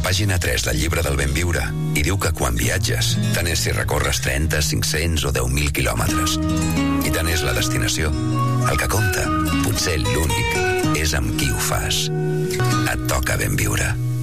pàgina 3 del llibre del ben viure i diu que quan viatges, tant és si recorres 30, 500 o 10.000 quilòmetres. I tant és la destinació. El que compta, potser l'únic, és amb qui ho fas. Et toca ben viure.